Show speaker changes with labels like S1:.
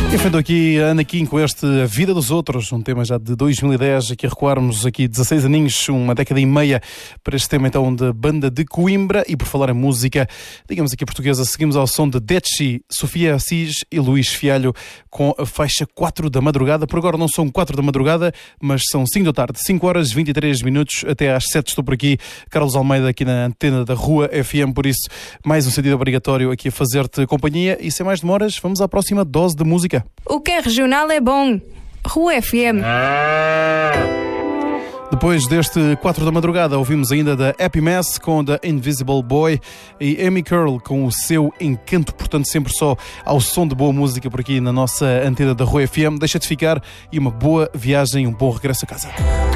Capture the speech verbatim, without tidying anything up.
S1: Enfrentou aqui a Ana Kim com este A Vida dos Outros, um tema já de dois mil e dez, aqui a recuarmos aqui dezasseis aninhos, uma década e meia para este tema então da banda de Coimbra. E por falar em música, digamos aqui portuguesa, seguimos ao som de Detchi, Sofia Assis e Luís Fialho com a faixa quatro da madrugada. Por agora não são quatro da madrugada, mas são cinco da tarde, cinco horas e vinte e três minutos, até às sete estou por aqui, Carlos Almeida aqui na antena da Rua F M, por isso mais um sentido obrigatório aqui a fazer-te companhia e sem mais demoras vamos à próxima dose de música.
S2: O que é regional é bom. Rua F M.
S1: Depois deste quatro da madrugada, ouvimos ainda da Happy Mess com The Invisible Boy e Amy Curl com o seu encanto, portanto sempre só ao som de boa música por aqui na nossa antena da Rua F M. Deixa-te ficar e uma boa viagem, um bom regresso a casa.